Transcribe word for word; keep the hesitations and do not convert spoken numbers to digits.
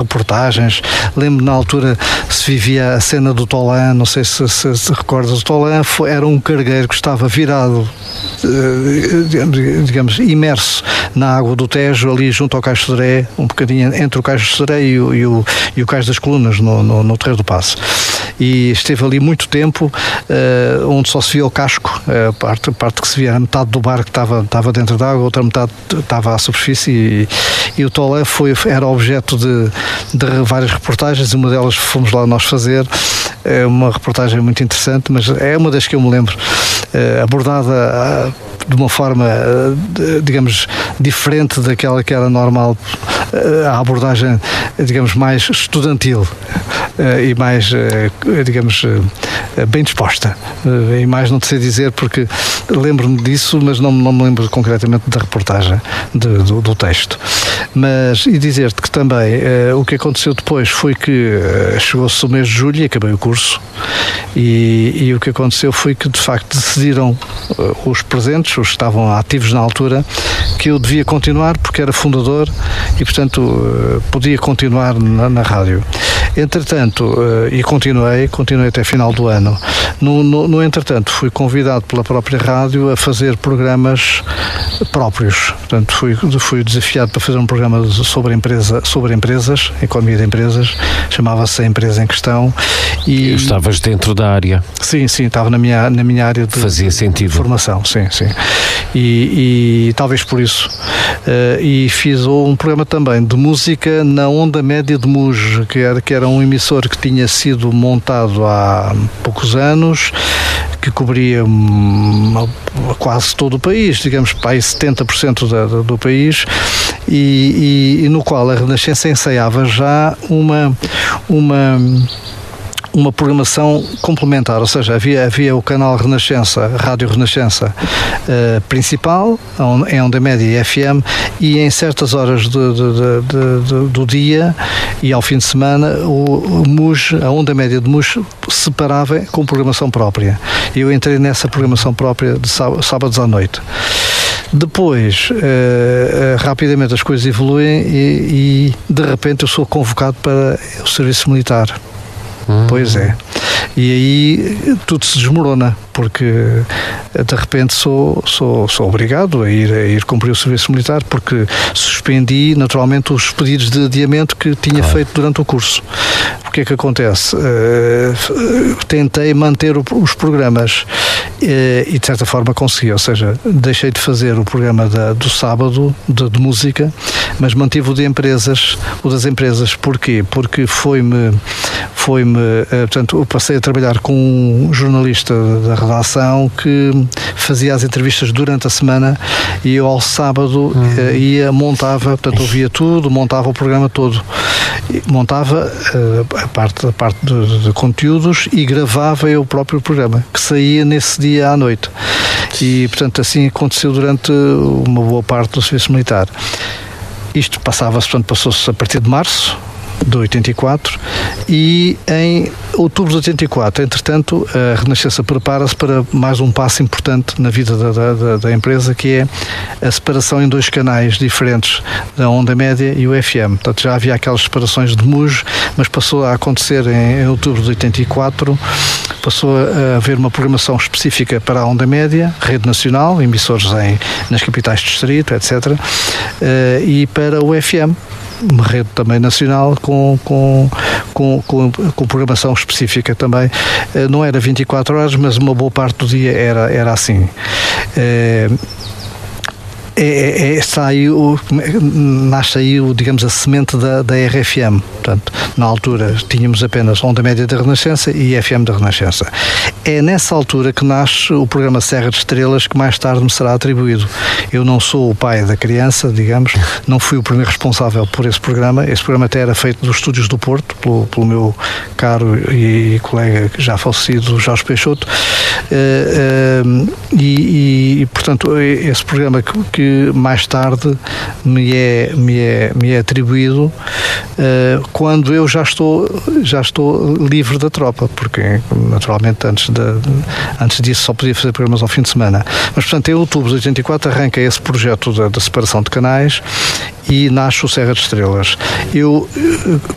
reportagens. Lembro na altura se vivia a cena do Tolan, não sei se, se, se recordas. O Tolan foi, era um cargueiro que estava virado, digamos, imerso na água do Tejo, ali junto ao Cais de Sodré, um bocadinho entre o Cais de Sodré e o, e o, e o Cais das Colunas, no, no, no Terreiro do Paço. E esteve ali muito tempo, uh, onde só se via o casco, a parte, a parte que se via, a metade do barco estava, estava dentro da água, a outra metade estava à superfície, e, e o Tolan foi, era objeto de, de várias reportagens. Uma delas fomos lá nós fazer, é uma reportagem muito interessante, mas é uma das que eu me lembro, uh, abordada uh, de uma forma, digamos, diferente daquela que era normal, a abordagem, digamos, mais estudantil e mais, digamos, bem disposta. E mais não te sei dizer, porque lembro-me disso, mas não, não me lembro concretamente da reportagem, de, do, do texto. Mas, e dizer-te que também o que aconteceu depois foi que chegou-se o mês de julho e acabei o curso, e, e o que aconteceu foi que, de facto, decidiram os presentes, os que estavam ativos na altura, que eu devia continuar porque era fundador e, portanto, podia continuar na, na rádio. Entretanto, e continuei, continuei até final do ano. No, no, no entretanto, fui convidado pela própria rádio a fazer programas próprios. Portanto, fui, fui desafiado para fazer um programa sobre, empresa, sobre empresas, economia de empresas, chamava-se A Empresa em Questão. E estavas dentro da área? Sim, sim, estava na minha, na minha área de, Fazia sentido. de formação, sim, sim. E, e talvez por isso. Uh, e fiz um programa também de música na onda média de Muge, que era, que era um emissor que tinha sido montado há poucos anos, que cobria uma, quase todo o país, digamos, para aí setenta por cento da, do, do país, e, e, e no qual a Renascença ensaiava já uma... uma uma programação complementar, ou seja, havia, havia o canal Renascença, Rádio Renascença uh, principal, em onda média e F M, e em certas horas do, do, do, do, do dia e ao fim de semana o, o Muge, a onda média de Muge separava com programação própria. Eu entrei nessa programação própria de sábados à noite. Depois, uh, uh, rapidamente as coisas evoluem e, e de repente eu sou convocado para o serviço militar. Pois é. E aí tudo se desmorona, porque de repente sou, sou, sou obrigado a ir, a ir cumprir o serviço militar, porque suspendi naturalmente os pedidos de adiamento que tinha feito durante o curso. O que é que acontece? Uh, tentei manter o, os programas uh, e de certa forma consegui, ou seja, deixei de fazer o programa da, do sábado de, de música, mas mantive o de empresas, o das empresas. Porquê? Porque foi-me, foi-me uh, portanto, eu passei a trabalhar com um jornalista da redação que fazia as entrevistas durante a semana e eu ao sábado uhum. uh, ia, montava, portanto ouvia tudo, montava o programa todo, montava uh, a parte, a parte de, de conteúdos e gravava eu o próprio programa, que saía nesse dia à noite. E portanto assim aconteceu durante uma boa parte do serviço militar. Isto passava-se, portanto passou-se a partir de março de oitenta e quatro, e em outubro de oitenta e quatro, entretanto, a Renascença prepara-se para mais um passo importante na vida da, da, da empresa, que é a separação em dois canais diferentes, da onda média e o F M. Portanto, já havia aquelas separações de Muge, mas passou a acontecer em, em outubro de oitenta e quatro, passou a haver uma programação específica para a onda média, rede nacional, emissores em, nas capitais de distrito, etcétera, uh, e para o F M, uma rede também nacional com, com, com, com, com programação específica também. Não era vinte e quatro horas, mas uma boa parte do dia era, era assim. É, É, é, está aí o, nasce aí o, digamos, a semente da, da R F M. Portanto, na altura tínhamos apenas onda média da Renascença e F M da Renascença. É nessa altura que nasce o programa Serra de Estrelas, que mais tarde me será atribuído. Eu não sou o pai da criança, digamos, não fui o primeiro responsável por esse programa. Esse programa até era feito dos estúdios do Porto, pelo, pelo meu caro e, e colega já falecido Jorge Peixoto, uh, uh, e, e, portanto, esse programa que, que mais tarde me é, me é, me é atribuído uh, quando eu já estou, já estou livre da tropa, porque naturalmente antes, de, antes disso só podia fazer programas ao fim de semana. Mas portanto em outubro de oitenta e quatro arranca esse projeto da, da separação de canais e nasce o Serra de Estrelas. Eu